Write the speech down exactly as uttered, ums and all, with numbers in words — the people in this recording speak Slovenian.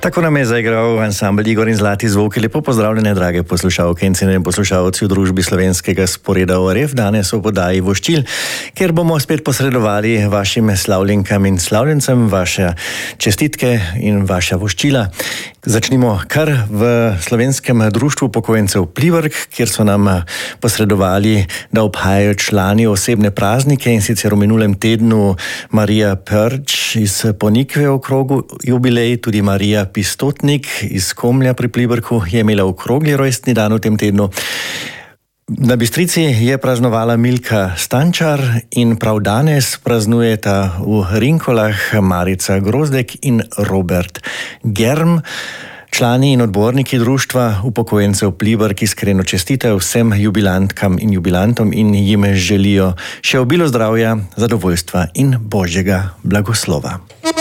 Tako nam je zaigral ansambl Igor in Zlati zvoki. Lepo pozdravljene, drage poslušalke in cenjeni poslušalci v družbi slovenskega sporeda O R F. Danes v podaji Voščil, kjer bomo spet posredovali vašim slavljenkam in slavljencem vaše čestitke in vaša voščila. Začnimo kar v Slovenskem društvu upokojencev Pliberk, kjer so nam posredovali, da obhajajo člani osebne praznike, in sicer v minulem tednu Marija Prč iz Ponikve v krogu jubilej, tudi Marija Pistotnik iz Komlja pri Pliberku je imela okrogli rojstni dan v tem tednu. Na Bistrici je praznovala Milka Stančar in prav danes praznujeta v Rinkolah Marica Grozdek in Robert Germ. Člani in odborniki društva upokojencev Pliberk iskreno čestitajo vsem jubilantkam in jubilantom in jim želijo še obilo zdravja, zadovoljstva in božjega blagoslova.